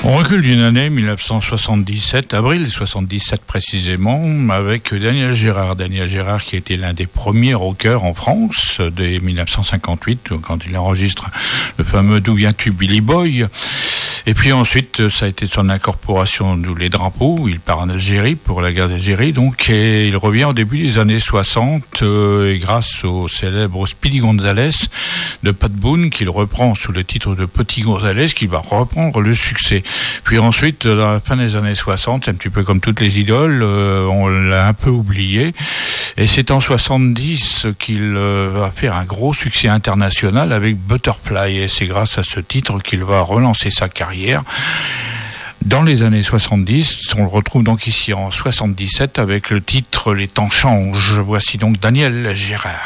On recule d'une année, 1977, avril 77 précisément, avec Daniel Gérard. Daniel Gérard qui a été l'un des premiers rockers en France dès 1958, quand il enregistre le fameux D'où viens-tu Billy Boy. Et puis ensuite, ça a été son incorporation d'où les drapeaux. Il part en Algérie pour la guerre d'Algérie, donc, et il revient au début des années 60, et grâce au célèbre Speedy Gonzales de Pat Boone, qu'il reprend sous le titre de Petit Gonzales, qui va reprendre le succès. Puis ensuite, dans la fin des années 60, c'est un petit peu comme toutes les idoles, on l'a un peu oublié. Et c'est en 70 qu'il va faire un gros succès international avec Butterfly. Et c'est grâce à ce titre qu'il va relancer sa carrière. Dans les années 70, on le retrouve donc ici en 77 avec le titre Les temps changent. Voici donc Daniel Gérard.